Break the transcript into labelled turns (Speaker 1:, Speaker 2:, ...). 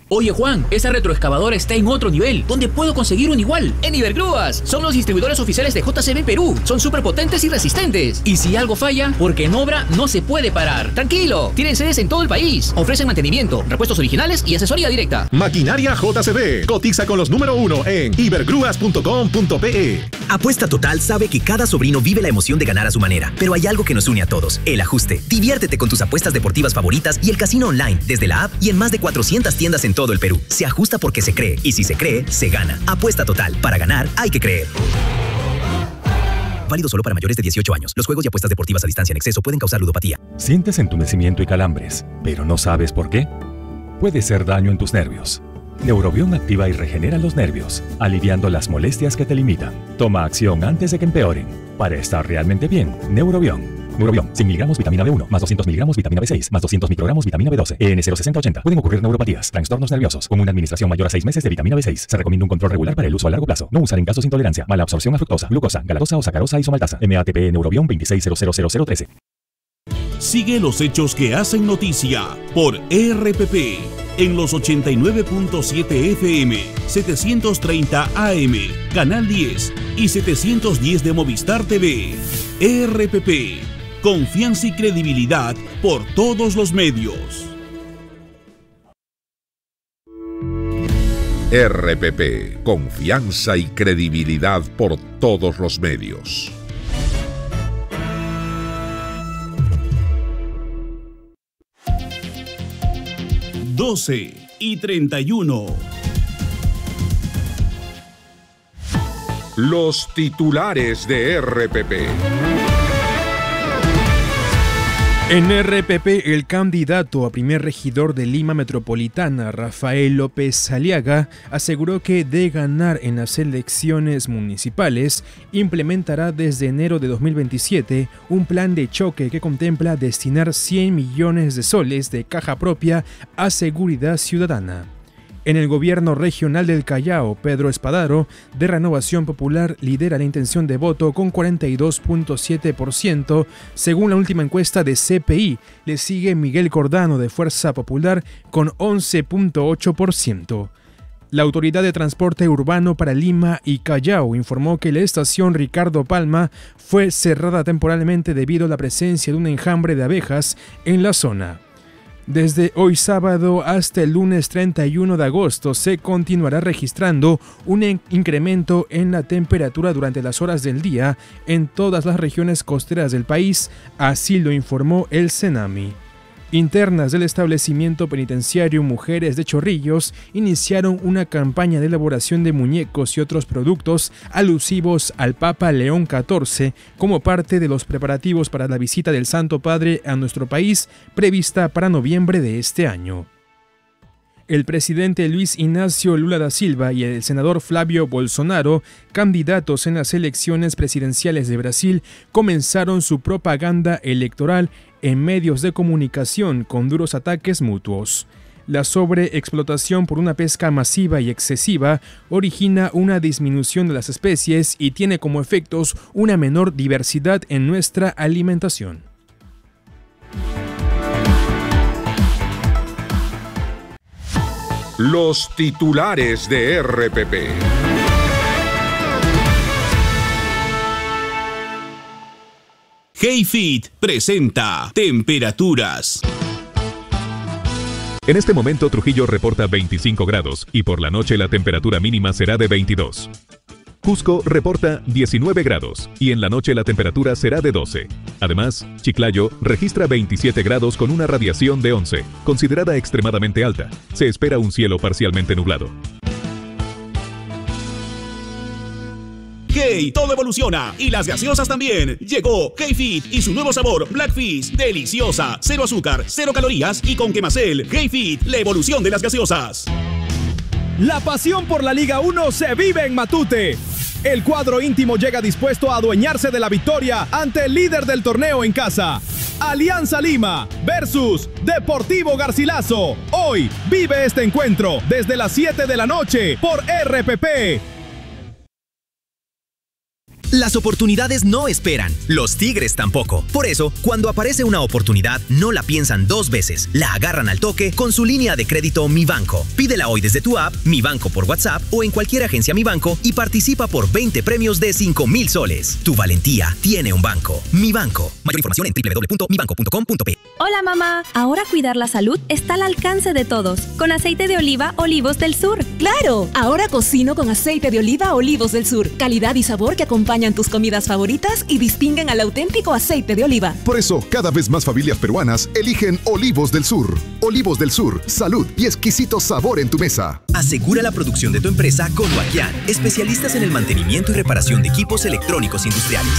Speaker 1: Oye Juan, esa retroexcavadora está en otro nivel. ¿Dónde puedo conseguir un igual?
Speaker 2: En Ibergrúas. Son los distribuidores oficiales de JCB Perú. Son súper potentes y resistentes.
Speaker 1: Y si algo falla, porque en obra no se puede parar.
Speaker 2: Tranquilo, tienen sedes en todo el país. Ofrecen mantenimiento, repuestos originales y asesoría directa.
Speaker 3: Maquinaria JCB. Cotiza con los número 1 en ibergrúas.com.pe.
Speaker 4: Apuesta Total sabe que cada sobrino vive la emoción de ganar a su manera, pero hay algo que nos une a todos: el ajuste. Diviértete con tus apuestas deportivas favoritas y el casino online desde la app y en más de 400 tiendas en todo el Perú. Se ajusta porque se cree, y si se cree, se gana. Apuesta Total. Para ganar, hay que creer. Válido solo para mayores de 18 años. Los juegos y apuestas deportivas a distancia en exceso pueden causar ludopatía.
Speaker 5: ¿Sientes entumecimiento y calambres, pero no sabes por qué? Puede ser daño en tus nervios. Neurobión activa y regenera los nervios, aliviando las molestias que te limitan. Toma acción antes de que empeoren. Para estar realmente bien, Neurobión. Neurobión, 100 mg vitamina B1, más 200 mg vitamina B6, más 200 microgramos vitamina B12. EN 06080. Pueden ocurrir neuropatías, trastornos nerviosos. Con una administración mayor a 6 meses de vitamina B6. Se recomienda un control regular para el uso a largo plazo. No usar en casos de intolerancia, mala absorción a fructosa, glucosa, galactosa o sacarosa isomaltasa. MATP Neurobión 2600013.
Speaker 6: Sigue los hechos que hacen noticia por RPP en los 89.7 FM, 730 AM, Canal 10 y 710 de Movistar TV. RPP, confianza y credibilidad por todos los medios.
Speaker 7: RPP, confianza y credibilidad por todos los medios.
Speaker 6: (12:31).
Speaker 7: Los titulares de RPP.
Speaker 8: En RPP, el candidato a primer regidor de Lima Metropolitana, Rafael López Aliaga, aseguró que de ganar en las elecciones municipales, implementará desde enero de 2027 un plan de choque que contempla destinar 100 millones de soles de caja propia a seguridad ciudadana. En el gobierno regional del Callao, Pedro Espadaro, de Renovación Popular, lidera la intención de voto con 42.7%, según la última encuesta de CPI. Le sigue Miguel Cordano, de Fuerza Popular, con 11.8%. La Autoridad de Transporte Urbano para Lima y Callao informó que la estación Ricardo Palma fue cerrada temporalmente debido a la presencia de un enjambre de abejas en la zona. Desde hoy sábado hasta el lunes 31 de agosto se continuará registrando un incremento en la temperatura durante las horas del día en todas las regiones costeras del país, así lo informó el CENAMI. Internas del establecimiento penitenciario Mujeres de Chorrillos iniciaron una campaña de elaboración de muñecos y otros productos alusivos al Papa León XIV como parte de los preparativos para la visita del Santo Padre a nuestro país prevista para noviembre de este año. El presidente Luis Ignacio Lula da Silva y el senador Flávio Bolsonaro, candidatos en las elecciones presidenciales de Brasil, comenzaron su propaganda electoral en medios de comunicación con duros ataques mutuos. La sobreexplotación por una pesca masiva y excesiva origina una disminución de las especies y tiene como efectos una menor diversidad en nuestra alimentación.
Speaker 7: Los titulares de RPP.
Speaker 6: Heyfit presenta temperaturas.
Speaker 9: En este momento Trujillo reporta 25 grados y por la noche la temperatura mínima será de 22. Cusco reporta 19 grados y en la noche la temperatura será de 12. Además, Chiclayo registra 27 grados con una radiación de 11, considerada extremadamente alta. Se espera un cielo parcialmente nublado.
Speaker 6: Hey, todo evoluciona y las gaseosas también. Llegó Heyfit y su nuevo sabor Blackfish, deliciosa, cero azúcar, cero calorías y con Quemacel. Heyfit, la evolución de las gaseosas.
Speaker 10: La pasión por la Liga 1 se vive en Matute. El cuadro íntimo llega dispuesto a adueñarse de la victoria ante el líder del torneo en casa. Alianza Lima versus Deportivo Garcilaso. Hoy vive este encuentro desde las 7 de la noche por RPP.
Speaker 4: Las oportunidades no esperan, los tigres tampoco. Por eso, cuando aparece una oportunidad, no la piensan 2 veces, la agarran al toque con su línea de crédito Mi Banco. Pídela hoy desde tu app, Mi Banco por WhatsApp o en cualquier agencia Mi Banco y participa por 20 premios de 5,000 soles. Tu valentía tiene un banco. Mi Banco. Mayor información en www.mibanco.com.pe.
Speaker 11: Hola mamá, ahora cuidar la salud está al alcance de todos. Con aceite de oliva Olivos del Sur.
Speaker 12: ¡Claro! Ahora cocino con aceite de oliva Olivos del Sur. Calidad y sabor que acompañan tus comidas favoritas y distinguen al auténtico aceite de oliva.
Speaker 13: Por eso, cada vez más familias peruanas eligen Olivos del Sur. Olivos del Sur, salud y exquisito sabor en tu mesa.
Speaker 4: Asegura la producción de tu empresa con Wakian, especialistas en el mantenimiento y reparación de equipos electrónicos industriales.